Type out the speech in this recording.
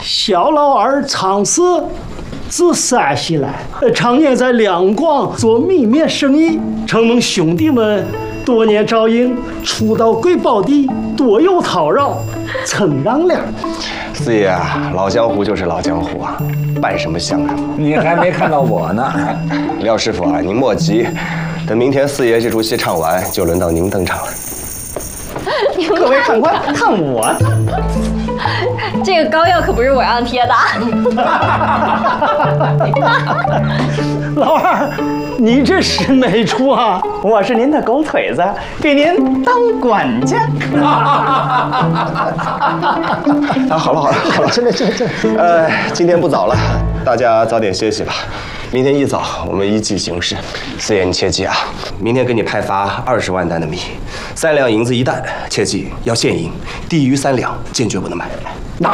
小老二常四，自山西来，常年在两广做米面生意，承蒙兄弟们多年照应，初到贵宝地，多有叨扰，蹭让了。 四爷啊，老江湖就是老江湖啊，办什么像什么。 你还没看到我呢。 廖师傅啊，您莫急，等明天四爷这出戏唱完，就轮到您登场了。 各位看官，看我的！ 这个膏药可不是我让贴的。 老二，你这是哪出啊？ 我是您的狗腿子，给您当管家。 啊，好了，真的。今天不早了，大家早点歇息吧。明天一早我们依计行事。四爷，你切记啊，明天给你派发20万担的米，3两银子一担，切记要现银，低于3两坚决不能卖。 哪